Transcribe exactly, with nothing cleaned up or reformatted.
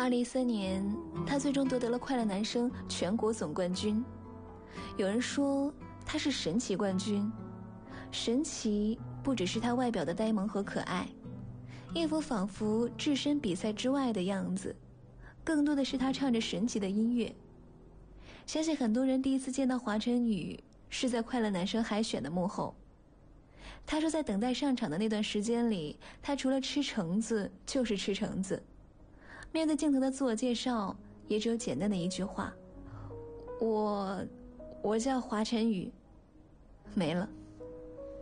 二零一三年，他最终夺得了快乐男声全国总冠军。有人说他是神奇冠军，神奇不只是他外表的呆萌和可爱，一副仿佛置身比赛之外的样子，更多的是他唱着神奇的音乐。相信很多人第一次见到华晨宇是在快乐男声海选的幕后。他说在等待上场的那段时间里，他除了吃橙子就是吃橙子，面对镜头的自我介绍也只有简单的一句话，我我叫华晨宇，没了。